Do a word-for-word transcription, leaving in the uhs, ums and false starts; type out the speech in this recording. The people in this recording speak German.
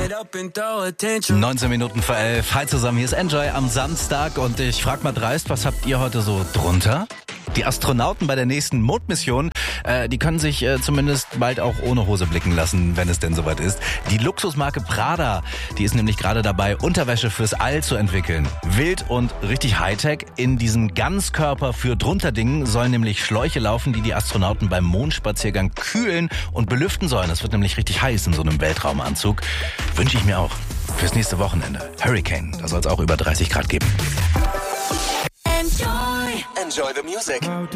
neunzehn Minuten vor elf. Hi zusammen, hier ist Enjoy am Samstag und ich frag mal dreist, was habt ihr heute so drunter? Die Astronauten bei der nächsten Mondmission, äh, die können sich äh, zumindest bald auch ohne Hose blicken lassen, wenn es denn soweit ist. Die Luxusmarke Prada, die ist nämlich gerade dabei, Unterwäsche fürs All zu entwickeln. Wild und richtig Hightech. In diesem Ganzkörper für Drunterdingen sollen nämlich Schläuche laufen, die die Astronauten beim Mondspaziergang kühlen und belüften sollen. Es wird nämlich richtig heiß in so einem Weltraumanzug. Wünsche ich mir auch fürs nächste Wochenende. Hurricane, da soll es auch über dreißig Grad geben. Enjoy. Enjoy the music.